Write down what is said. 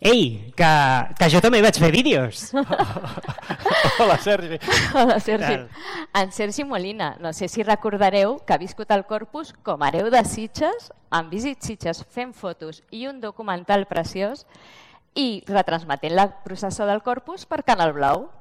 Ei, que jo també vaig fer vídeos. Hola, Sergi. Hola, Sergi. En Sergi Molina, no sé si recordareu que ha viscut al Corpus com a hereu de Sitges, amb Visit Sitges fent fotos i un documental preciós i retransmetent la processó del Corpus per Canal Blau.